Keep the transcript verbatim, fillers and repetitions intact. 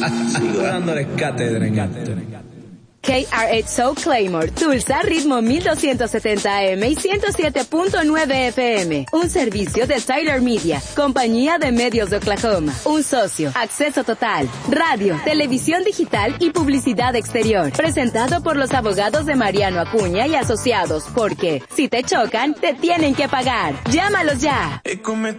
Sigo dándoles cátedra en esto. K R X O Claymore, Tulsa, ritmo mil doscientos setenta A M y ciento siete punto nueve F M. Un servicio de Tyler Media, compañía de medios de Oklahoma. Un socio, acceso total, radio, televisión digital y publicidad exterior. Presentado por los abogados de Mariano Acuña y Asociados, porque si te chocan, te tienen que pagar. Llámalos ya. E come